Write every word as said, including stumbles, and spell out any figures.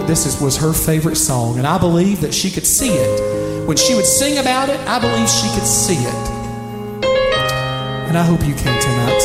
that this is, was her favorite song, and I believe that she could see it. When she would sing about it, I believe she could see it. And I hope you can tonight.